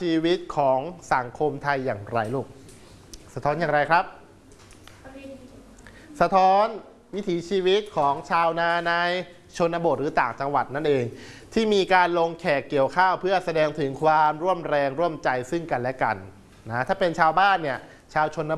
ชีวิตของสังคมไทยอย่างไรลูกสะท้อนอย่างไรครับสะท้อนวิถีชีวิตของชาวนาในชนบทหรือต่างจังหวัดนั่นเองที่มีการลงแขกเกี่ยวข้าวเพื่อแสดงถึงความร่วมแรงร่วมใจซึ่งกันและกันนะถ้าเป็นชาวบ้านเนี่ยชาวชน